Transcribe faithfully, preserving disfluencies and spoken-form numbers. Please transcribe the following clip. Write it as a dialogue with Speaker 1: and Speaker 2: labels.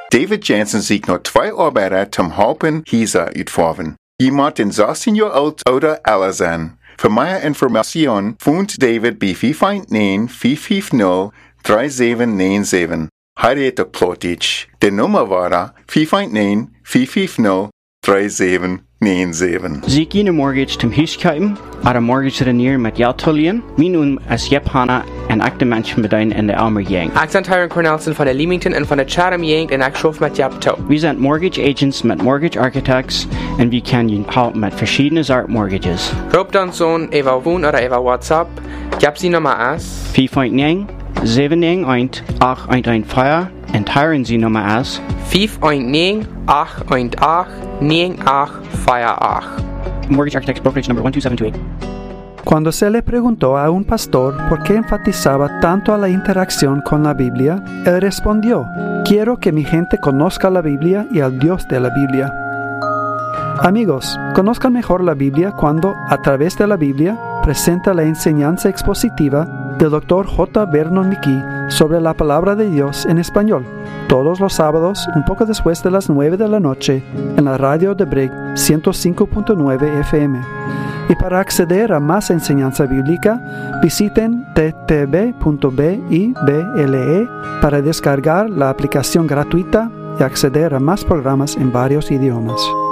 Speaker 1: David Jansen sieht noch zwei Arbeiter zum Haupen Hisa uitvorven. Jemand in zestien jaar oud oder älter sein. Für mehr Informationen wohnt David bei fünf eins neun, fünf fünf null, drei sieben neun sieben. Harriet Plotich. Die Nummer war fünf eins neun, fünf fünf null, drei sieben neun sieben.
Speaker 2: Sie gehen een mortgage zum huiskapen, oder mortgage reneer met jou tulien. Mijn noem is Jep Hanna en ik de mensen bedien in de Elmer Yang.
Speaker 3: Ik ben Tyron Cornelson van de Leamington en van de Chatham Yang en ik schroef met Jep To.
Speaker 2: We zijn mortgage agents met mortgage architects en we kunnen je helpen met verschillende soorten mortgages.
Speaker 3: Roep dan zo'n Eva Woon oder Eva WhatsApp. Jep sie nummer is
Speaker 2: vijf eins neun, zeven negen een, acht een een vijf en Tyron sie nummer is
Speaker 3: vijf eins neun, acht een acht, negen acht vijf acht.
Speaker 2: Mortgage Architects Brokerage number one two seven two eight.
Speaker 4: Cuando se le preguntó a un pastor por qué enfatizaba tanto a la interacción con la Biblia, él respondió: quiero que mi gente conozca la Biblia y al Dios de la Biblia. Amigos, conozcan mejor la Biblia cuando, a través de la Biblia, presenta la enseñanza expositiva del doctor J. Vernon McGee sobre la palabra de Dios en español, todos los sábados, un poco después de las nueve de la noche, en la radio de Brig ciento cinco punto nueve F M. Y para acceder a más enseñanza bíblica, visiten t t b punto b i b l e para descargar la aplicación gratuita y acceder a más programas en varios idiomas.